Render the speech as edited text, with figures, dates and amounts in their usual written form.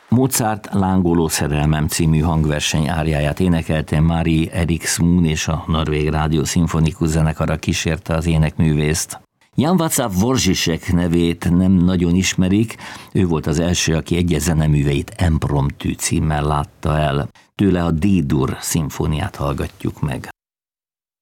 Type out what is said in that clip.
Mozart Lángoló szerelmem című hangverseny áriáját énekelte Mari Eriksson, és a Norvég Rádió Szimfonikus Zenekara kísérte az énekművészt. Jan Václav Dvořišek nevét nem nagyon ismerik, ő volt az első, aki egyes zeneműveit Impromptu címmel látta el. Tőle a D-dur szimfóniát hallgatjuk meg.